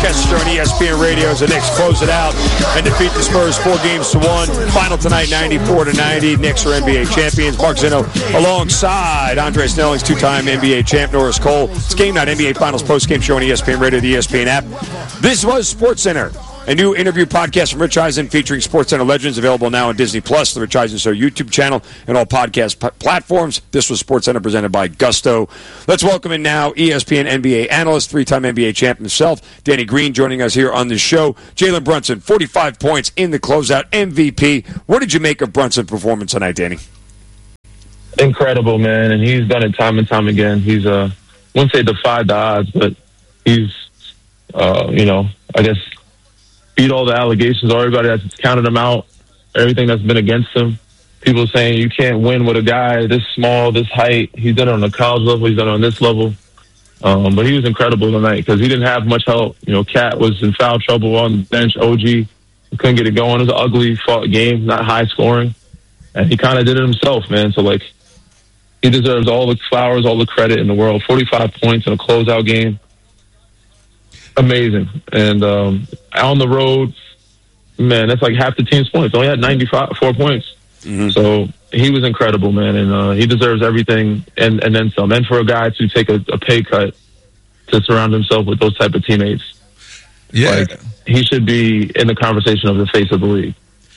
Kessler on ESPN Radio as the Knicks close it out and defeat the Spurs 4-1. Final tonight, 94-90. Knicks are NBA champions. Mark Zinno alongside Andre Snelling's two-time NBA champ, Norris Cole. It's Game Night NBA Finals post-game show on ESPN Radio, the ESPN app. This was SportsCenter, a new interview podcast from Rich Eisen featuring SportsCenter legends, available now on Disney+, the Rich Eisen Show YouTube channel, and all podcast platforms. This was SportsCenter presented by Gusto. Let's welcome in now ESPN NBA analyst, three-time NBA champ himself, Danny Green, joining us here on the show. Jalen Brunson, 45 points in the closeout, MVP. What did you make of Brunson's performance tonight, Danny? Incredible, man, and he's done it time and time again. He's, I wouldn't say defied the odds, but he's, I guess, beat all the allegations, everybody that's counted him out, everything that's been against him. People saying you can't win with a guy this small, this height. He's done it on the college level. He's done it on this level. But he was incredible tonight because he didn't have much help. Cat was in foul trouble on the bench. OG couldn't get it going. It was an ugly fought game, not high scoring. And he kind of did it himself, man. So, he deserves all the flowers, all the credit in the world. 45 points in a closeout game. Amazing. And on the road, man, that's like half the team's points. Only had 94 points. Mm-hmm. So he was incredible, man, and he deserves everything and then some. And for a guy to take a pay cut to surround himself with those type of teammates, he should be in the conversation of the face of the league.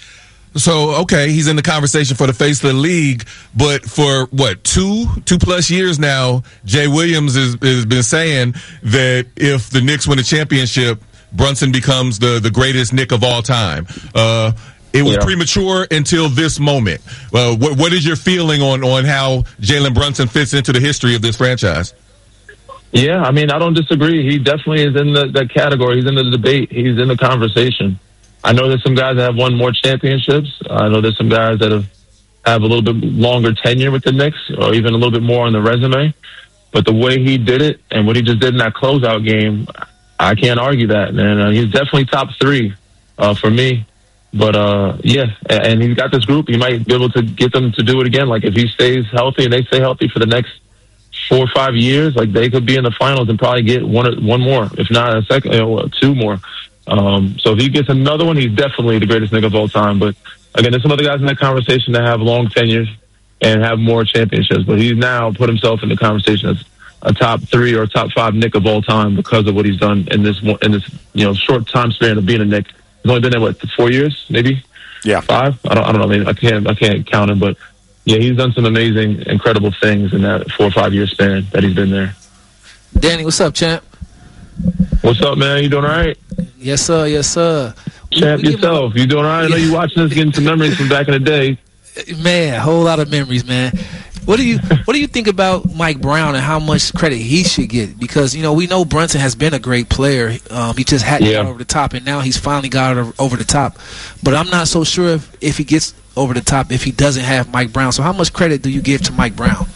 So, okay, he's in the conversation for the face of the league, but for, two plus years now, Jay Williams has been saying that if the Knicks win a championship, Brunson becomes the greatest Knick of all time. It was premature until this moment. What is your feeling on how Jalen Brunson fits into the history of this franchise? Yeah, I don't disagree. He definitely is in that category. He's in the debate. He's in the conversation. I know there's some guys that have won more championships. I know there's some guys that have a little bit longer tenure with the Knicks or even a little bit more on the resume. But the way he did it and what he just did in that closeout game, I can't argue that, man. He's definitely top three for me. But, and he's got this group. He might be able to get them to do it again. If he stays healthy and they stay healthy for the next 4 or 5 years, they could be in the finals and probably get one more, if not a second, two more. So if he gets another one, he's definitely the greatest Knick of all time. But again, there's some other guys in that conversation that have long tenures and have more championships. But he's now put himself in the conversation as a top 3 or top 5 Knick of all time because of what he's done in this short time span of being a Knick. He's only been there 4 years, maybe? Yeah, 5. I don't know. Maybe I can't count him, but yeah, he's done some amazing, incredible things in that 4 or 5 year span that he's been there. Danny, what's up, champ? What's up, man? You doing all right? Yes, sir. Yes, sir. Champ, yourself. You doing all right? I know you watching this, getting some memories from back in the day. Man, a whole lot of memories, man. What do you think about Mike Brown and how much credit he should get? Because, we know Brunson has been a great player. He just hadn't got over the top, and now he's finally got over the top. But I'm not so sure if he gets over the top if he doesn't have Mike Brown. So how much credit do you give to Mike Brown?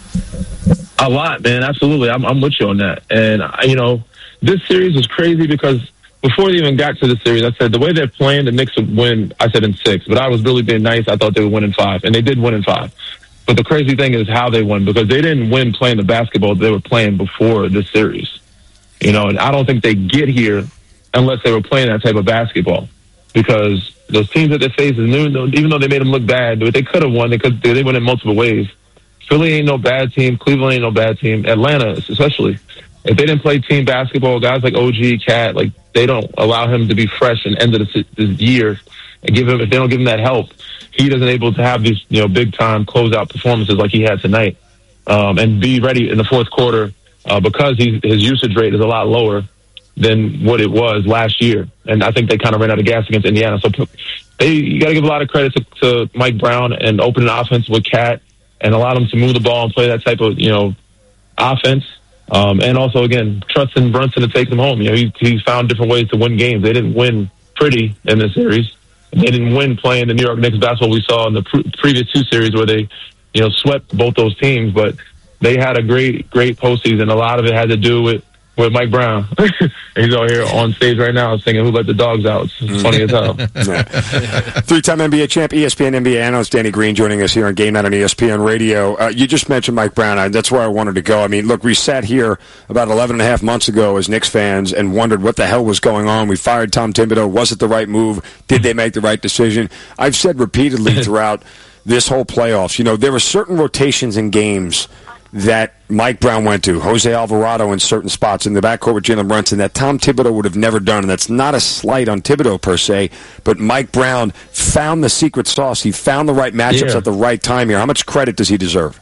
A lot, man. Absolutely. I'm with you on that. And, this series was crazy because before they even got to the series, I said the way they're playing, the Knicks would win, I said in 6. But I was really being nice. I thought they would win in 5. And they did win in 5. But the crazy thing is how they won, because they didn't win playing the basketball they were playing before this series. And I don't think they get here unless they were playing that type of basketball. Because those teams that they face, even though they made them look bad, but they could have won. They won in multiple ways. Philly ain't no bad team. Cleveland ain't no bad team. Atlanta, especially. If they didn't play team basketball, guys like OG, Cat, they don't allow him to be fresh and end of this year. And if they don't give him that help, he isn't able to have these, big time closeout performances like he had tonight, and be ready in the fourth quarter because his usage rate is a lot lower than what it was last year. And I think they kind of ran out of gas against Indiana. So you got to give a lot of credit to Mike Brown and opening offense with Cat and allow him to move the ball and play that type of offense. And also again, trusting Brunson to take them home. He's found different ways to win games. They didn't win pretty in this series. They didn't win playing the New York Knicks basketball we saw in the previous 2 series where they, swept both those teams. But they had a great postseason. A lot of it had to do with with Mike Brown. And he's out here on stage right now singing "Who Let the Dogs Out." It's funny as hell. Three-time NBA champ, ESPN NBA analyst Danny Green joining us here on Game Night on ESPN Radio. You just mentioned Mike Brown. That's where I wanted to go. I mean, look, we sat here about 11 and a half months ago as Knicks fans and wondered what the hell was going on. We fired Tom Thibodeau. Was it the right move? Did they make the right decision? I've said repeatedly throughout this whole playoffs, there were certain rotations in games that Mike Brown went to, Jose Alvarado in certain spots in the backcourt with Jalen Brunson, that Tom Thibodeau would have never done. And that's not a slight on Thibodeau per se, but Mike Brown found the secret sauce. He found the right matchups at the right time here. How much credit does he deserve?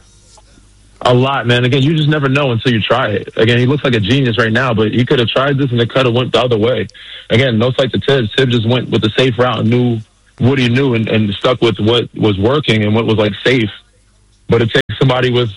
A lot, man. Again, you just never know until you try it. Again, he looks like a genius right now, but he could have tried this and it could have went the other way. Again, no slight to Tibbs. Tibbs just went with the safe route and knew what he knew and stuck with what was working and what was like safe. But it takes somebody with,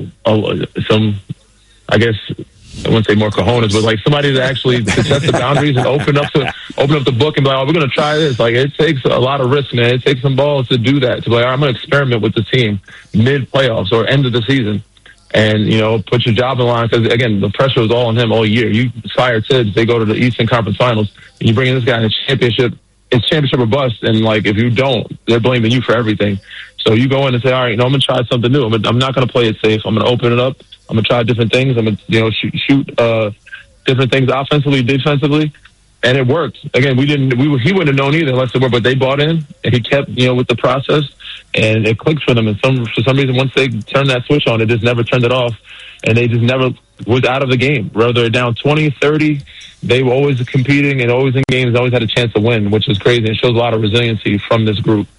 some, I guess, I wouldn't say more cojones, but like somebody to actually to test the boundaries and open up the book and be like, oh, we're going to try this. Like, it takes a lot of risk, man. It takes some balls to do that. To be like, I'm going to experiment with the team mid-playoffs or end of the season and, put your job in line. Because, again, the pressure was all on him all year. You fire Tibbs, they go to the Eastern Conference Finals, and you bring in this guy in the championship. It's championship or bust, and, like, if you don't, they're blaming you for everything. So you go in and say, all right, I'm going to try something new. I'm not going to play it safe. I'm going to open it up. I'm going to try different things. I'm going to, shoot different things offensively, defensively. And it worked. Again, he wouldn't have known either unless it worked, but they bought in, and he kept, with the process, and it clicked for them. And for some reason, once they turned that switch on, it just never turned it off, and they just never was out of the game. Whether they're down 20, 30, they were always competing and always in games, always had a chance to win, which is crazy. It shows a lot of resiliency from this group.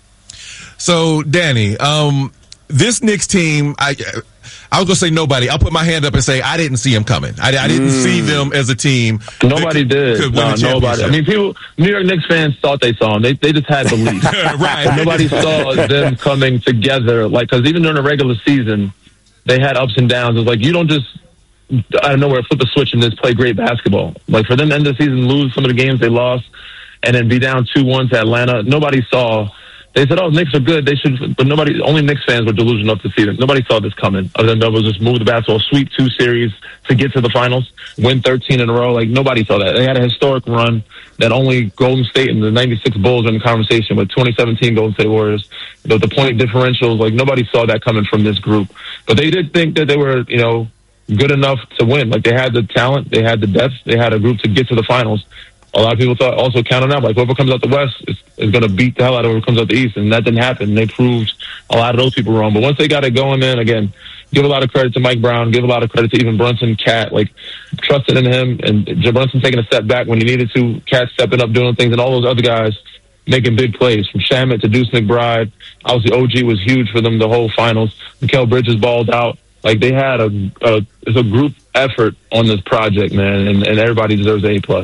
So, Danny, this Knicks team, I was going to say nobody. I'll put my hand up and say I didn't see them coming. I didn't see them as a team. Nobody did. No, nobody. I mean, New York Knicks fans thought they saw them. They just had belief. Right. But nobody saw them coming together. Because even during the regular season, they had ups and downs. It was like, you don't just out of nowhere flip a switch and just play great basketball. Like, for them to end the season, lose some of the games they lost, and then be down 2-1 to Atlanta, nobody saw. They said, oh, Knicks are good. They should, but only Knicks fans were delusional enough to see them. Nobody saw this coming. Other than they'll just move the basketball, sweep 2 series to get to the finals, win 13 in a row. Like, nobody saw that. They had a historic run that only Golden State and the 96 Bulls are in the conversation with 2017 Golden State Warriors. The point differentials, like, nobody saw that coming from this group. But they did think that they were, good enough to win. Like, they had the talent, they had the depth, they had a group to get to the finals. A lot of people thought, also counted out, like, whoever comes out the West is going to beat the hell out of whoever comes out the East, and that didn't happen. They proved a lot of those people wrong. But once they got it going, man, again, give a lot of credit to Mike Brown, give a lot of credit to even Brunson, Cat, like, trusting in him, and Brunson taking a step back when he needed to, Cat stepping up, doing things, and all those other guys making big plays, from Shamet to Deuce McBride. Obviously, OG was huge for them the whole finals. Mikal Bridges balled out. Like, they had it's a group effort on this project, man, and everybody deserves an A+.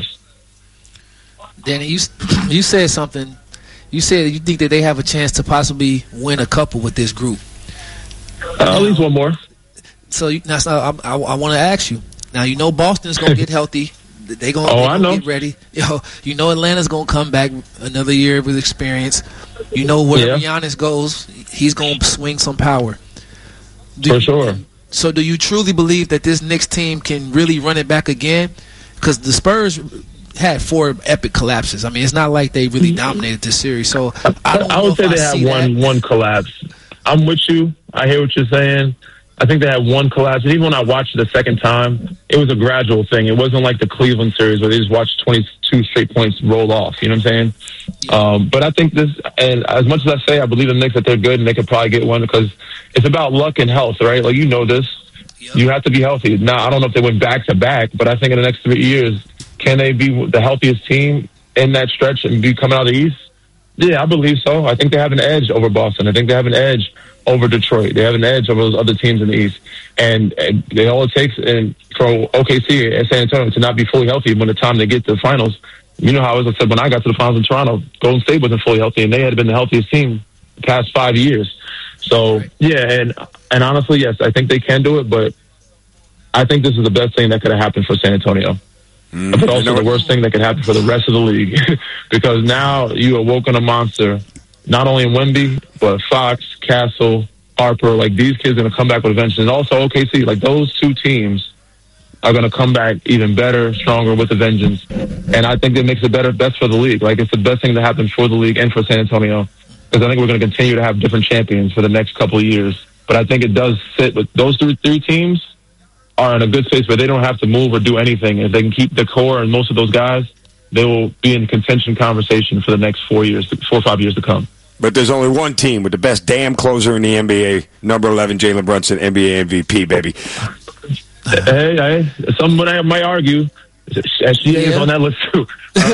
Danny, you said something. You said you think that they have a chance to possibly win a couple with this group. At least one more. So I want to ask you. Now, Boston's going to get healthy. They're going to get ready. Atlanta's going to come back another year with experience. Wherever Giannis goes, he's going to swing some power. For sure. So do you truly believe that this Knicks team can really run it back again? Because the Spurs had 4 epic collapses. I mean, it's not like they really dominated this series. So I would say they had one collapse. I'm with you. I hear what you're saying. I think they had one collapse. And even when I watched it the second time, it was a gradual thing. It wasn't like the Cleveland series where they just watched 22 straight points roll off. You know what I'm saying? Yeah. But I think this, and as much as I say I believe in the Knicks that they're good and they could probably get one, because it's about luck and health, right? Like, this. Yep. You have to be healthy. Now, I don't know if they went back-to-back, but I think in the next 3 years, can they be the healthiest team in that stretch and be coming out of the East? Yeah, I believe so. I think they have an edge over Boston. I think they have an edge over Detroit. They have an edge over those other teams in the East. And all it takes for OKC and San Antonio to not be fully healthy when the time they get to the finals. You know how, as I said, when I got to the finals in Toronto, Golden State wasn't fully healthy, and they had been the healthiest team the past 5 years. So, yeah, and honestly, yes, I think they can do it, but I think this is the best thing that could have happened for San Antonio. But also the worst thing that could happen for the rest of the league. Because now you awoken a monster, not only in Wemby, but Fox, Castle, Harper. Like, these kids are going to come back with a vengeance. And also OKC, like, those 2 teams, are going to come back even better, stronger, with a vengeance. And I think it makes it best for the league. Like, it's the best thing that happened for the league and for San Antonio, because I think we're going to continue to have different champions for the next couple of years. But I think it does sit with those three teams are in a good space where they don't have to move or do anything. If they can keep the core and most of those guys, they will be in contention conversation for the next 4 or 5 years to come. But there's only one team with the best damn closer in the NBA, number 11, Jalen Brunson, NBA MVP, baby. Hey, someone might argue SGA is on that list too.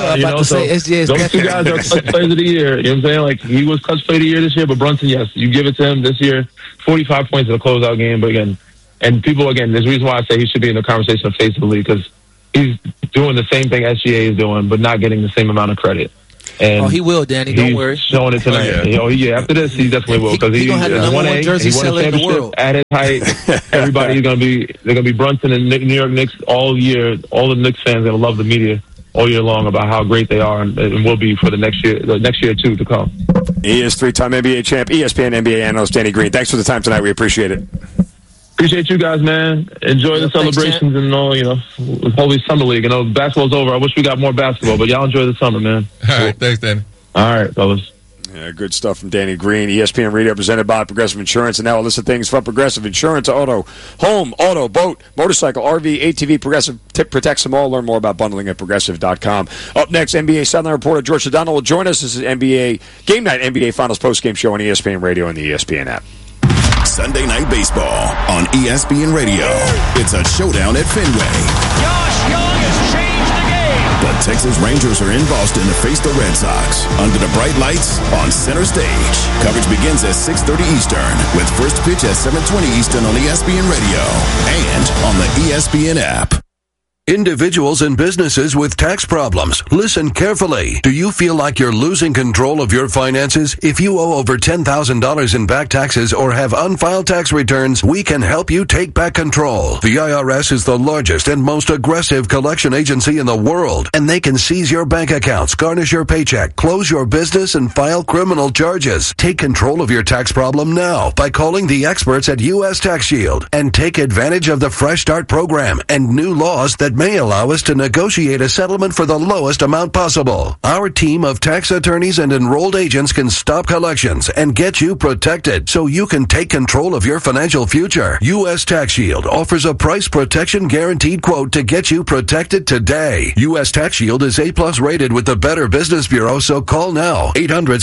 Those two guys are clutch players of the year. You know what I'm saying? Like, he was clutch player of the year this year, but Brunson, yes, you give it to him this year. 45 points in a closeout game, but again, and people, again, there's a reason why I say he should be in the conversation of face of the league, because he's doing the same thing SGA is doing, but not getting the same amount of credit. And he will, Danny. Don't worry. He's showing it tonight. After this, he definitely will, because he has the number one jersey seller in the world. At his height, everybody's gonna be Brunson and New York Knicks all year. All the Knicks fans are gonna love the media all year long about how great they are, and will be for the next year too to come. He is three-time NBA champ, ESPN NBA analyst Danny Green. Thanks for the time tonight. We appreciate it. Appreciate you guys, man. Enjoy the celebrations and all, Holy Summer League. Basketball's over. I wish we got more basketball, but y'all enjoy the summer, man. All right. Thanks, Danny. All right, fellas. Yeah, good stuff from Danny Green. ESPN Radio presented by Progressive Insurance. And now a list of things from Progressive Insurance: auto, home, auto, boat, motorcycle, RV, ATV. Progressive protects them all. Learn more about bundling at Progressive.com. Up next, NBA sideline reporter George Sedano will join us. This is NBA Game Night NBA Finals postgame show on ESPN Radio and the ESPN app. Sunday Night Baseball on ESPN Radio. It's a showdown at Fenway. Josh Young has changed the game. The Texas Rangers are in Boston to face the Red Sox under the bright lights on center stage. Coverage begins at 6:30 Eastern with first pitch at 7:20 Eastern on ESPN Radio and on the ESPN app. Individuals and businesses with tax problems, listen carefully. Do you feel like you're losing control of your finances? If you owe over $10,000 in back taxes or have unfiled tax returns, we can help you take back control. The IRS is the largest and most aggressive collection agency in the world, and they can seize your bank accounts, garnish your paycheck, close your business, and file criminal charges. Take control of your tax problem now by calling the experts at U.S. Tax Shield and take advantage of the Fresh Start program and new laws that may allow us to negotiate a settlement for the lowest amount possible. Our team of tax attorneys and enrolled agents can stop collections and get you protected so you can take control of your financial future. U.S. Tax Shield offers a price protection guaranteed quote to get you protected today. U.S. Tax Shield is A+ rated with the Better Business Bureau, so call now.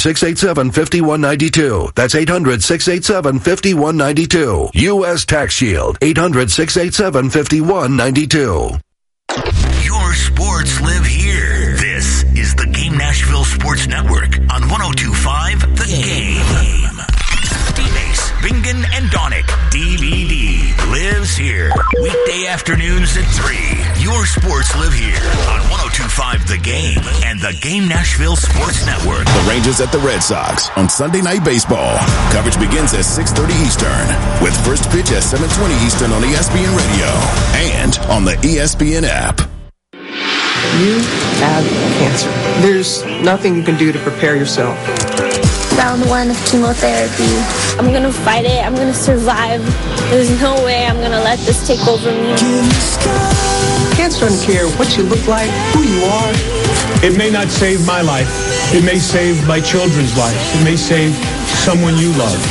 800-687-5192. That's 800-687-5192. U.S. Tax Shield. 800-687-5192. Your sports live here. This is the Game Nashville Sports Network on 102.5 The Game. D-Base, Bingen, and Donick. DVD lives here. Weekday afternoons at 3. Your sports live here on 102.5 The Game and the Game Nashville Sports Network. The Rangers at the Red Sox on Sunday Night Baseball. Coverage begins at 6:30 Eastern with first pitch at 7:20 Eastern on ESPN Radio and on the ESPN app. You have cancer. There's nothing you can do to prepare yourself. Round 1 of chemotherapy. I'm gonna fight it. I'm gonna survive. There's no way I'm gonna let this take over me. Cancer doesn't care what you look like, who you are. It may not save my life. It may save my children's lives. It may save someone you love.